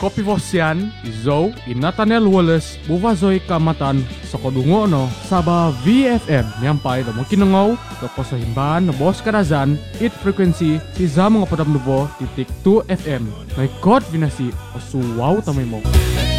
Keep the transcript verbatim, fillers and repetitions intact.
Kopi Vosian, Izo, i Nathaniel Wallace, buvazoy kamatan sa kodungo no, saba V F M, nyampay do makinangaw, do posahimbahan no bos karazan, it frequency, si za mga padam nubo, titik two F M, may God vinasi, o suwaw tamay mo.